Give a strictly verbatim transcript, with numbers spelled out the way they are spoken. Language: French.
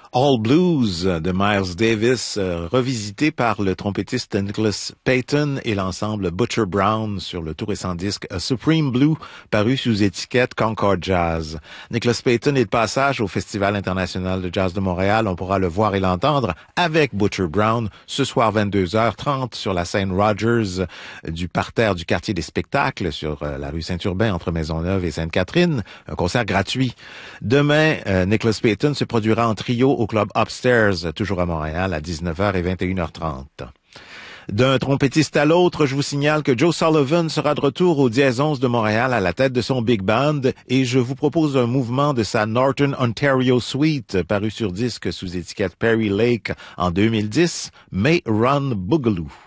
All Blues de Miles Davis, euh, revisité par le trompettiste Nicholas Payton et l'ensemble Butcher Brown sur le tout récent disque A Supreme Blue, paru sous étiquette Concord Jazz. Nicholas Payton est de passage au Festival international de jazz de Montréal. On pourra le voir et l'entendre avec Butcher Brown ce soir vingt-deux heures trente sur la scène Rogers du parterre du quartier des spectacles sur euh, la rue Saint-Urbain entre Maisonneuve et Sainte-Catherine. Un concert gratuit. Demain, euh, Nicholas Payton se produira en trio au club Upstairs, toujours à Montréal, à dix-neuf heures et vingt et une heures trente. D'un trompettiste à l'autre, je vous signale que Joe Sullivan sera de retour au Dièse onze de Montréal à la tête de son big band et je vous propose un mouvement de sa Northern Ontario Suite, paru sur disque sous étiquette Perry Lake en deux mille dix, May Run Boogaloo.